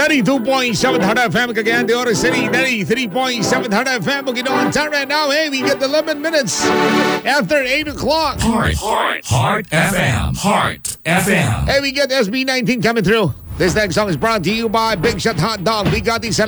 92.7 Hard FM, Cagayan de Oro City. 93.7 Hard FM, Bukidnon. Time right now, hey, we get 11 minutes after 8 o'clock. Heart FM. Heart FM. Hey, we get SB19 coming through. This next song is brought to you by Big Shot Hot Dog. We got these